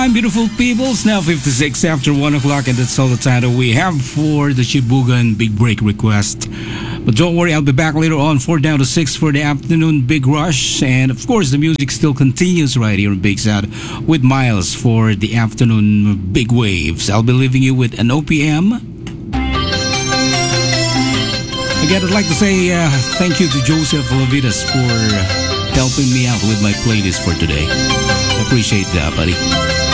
I'm beautiful people. It's now 56 after 1 o'clock, and that's all the time that we have for the Shibugan Big Break request. But don't worry, I'll be back later on 4 down to 6 for the afternoon Big Rush. And of course, the music still continues right here in Big Sound with Miles for the afternoon Big Waves. I'll be leaving you with an OPM. Again, I'd like to say thank you to Joseph Lavidas for helping me out with my playlist for today. I appreciate that, buddy.